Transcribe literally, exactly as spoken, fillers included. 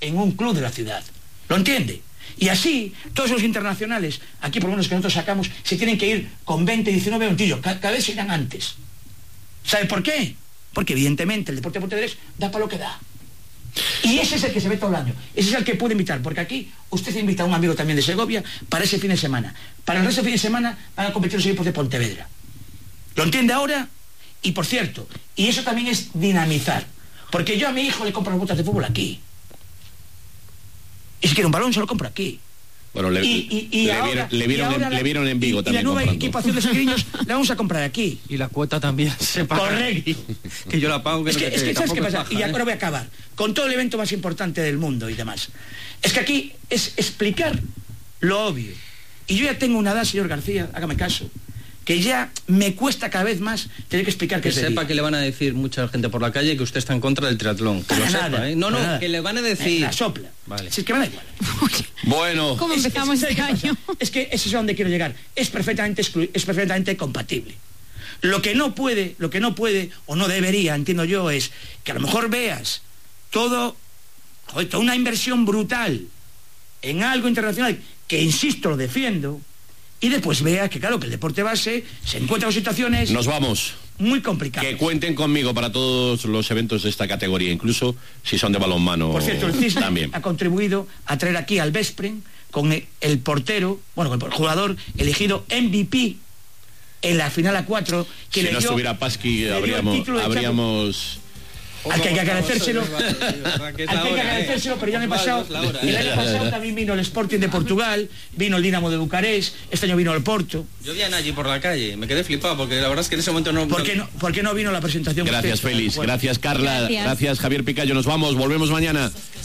en un club de la ciudad. ¿Lo entiende? Y así, todos los internacionales, aquí por lo menos que nosotros sacamos, se tienen que ir con veinte, diecinueve años, cada, cada vez se irán antes. ¿Sabe por qué? Porque evidentemente el deporte de Pontevedrés da para lo que da. Y ese es el que se ve todo el año, ese es el que puede invitar, porque aquí usted invita a un amigo también de Segovia para ese fin de semana. Para el resto del fin de semana van a competir los equipos de Pontevedra. ¿Lo entiende ahora? Y por cierto, y eso también es dinamizar, porque yo a mi hijo le compro las botas de fútbol aquí. Y si quiere un balón se lo compro aquí. Bueno, le, y, y, y le, ahora, vieron, le, vieron, y ahora en, le vieron en Vigo y, también. Y la nueva comprando. equipación de Sagriños la vamos a comprar aquí. Y la cuota también se paga. Correcto. Que yo la pago. Que es que, no es que ¿sabes qué pasa? baja, y ¿eh? ahora voy a acabar. Con todo el evento más importante del mundo y demás. Es que aquí es explicar lo obvio. Y yo ya tengo una edad, señor García, hágame caso, que ya me cuesta cada vez más tener que explicar que qué sepa que le van a decir mucha gente por la calle que usted está en contra del triatlón. Que para lo nada, sepa, ¿eh? No, no, nada. que le van a decir. La sopla. Vale. Si es que me da igual. Bueno. ¿Cómo Es- empezamos es, este ¿sabe qué año? pasa? Es que eso es a donde quiero llegar. Es perfectamente exclu- es perfectamente compatible. Lo que no puede, lo que no puede o no debería, entiendo yo, es que a lo mejor veas todo, joder, toda una inversión brutal en algo internacional que, insisto, lo defiendo, y después veas que, claro, que el deporte base se encuentra en situaciones Nos vamos. muy complicadas. Que cuenten conmigo para todos los eventos de esta categoría, incluso si son de balonmano. Por cierto, el Cisne también. ha contribuido a traer aquí al Veszprém con el, el portero, bueno, con el jugador elegido M V P en la final a cuatro. Que Si le no dio, estuviera Pasqui, le dio el habríamos, título de habríamos Al que hay que agradecérselo, al que hay que agradecérselo, pero ya me he pasado. El año pasado también vino el Sporting de Portugal, vino el Dinamo de Bucarest, este año vino el Porto. Yo vi a Nagy por la calle, me quedé flipado porque la verdad es que en ese momento no. ¿Por qué no, por qué no vino la presentación? Gracias, usted? Félix. Bueno. Gracias, Carla. Gracias. Gracias, Javier Picayo. Nos vamos. Volvemos mañana.